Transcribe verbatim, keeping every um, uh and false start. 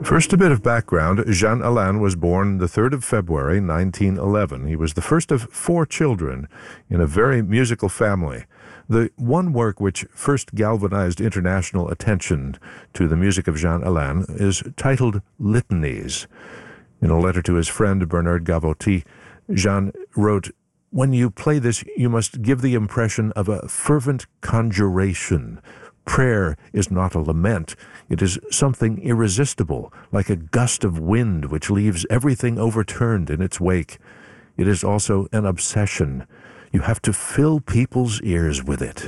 First, a bit of background. Jean Alain was born the third of February, nineteen eleven. He was the first of four children in a very musical family. The one work which first galvanized international attention to the music of Jean Alain is titled Litanies. In a letter to his friend Bernard Gavotti, Jean wrote, "When you play this, you must give the impression of a fervent conjuration. Prayer is not a lament. It is something irresistible, like a gust of wind which leaves everything overturned in its wake. It is also an obsession. You have to fill people's ears with it."